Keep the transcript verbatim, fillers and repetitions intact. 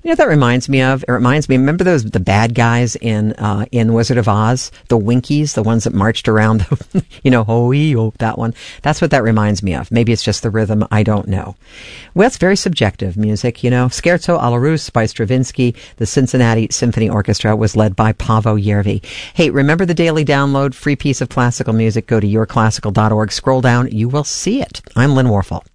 You know what that reminds me of? It reminds me, remember those, the bad guys in uh, in Wizard of Oz? The Winkies, the ones that marched around, the, you know, ho-ee-oh, that one. That's what that reminds me of. Maybe it's just the rhythm, I don't know. Well, it's very subjective music, you know. Scherzo alla Russe by Stravinsky. The Cincinnati Symphony Orchestra was led by Paavo Järvi. Hey, remember the daily download, free piece of classical music. Go to your classical dot org, scroll down, you will see it. I'm Lynn Warfel.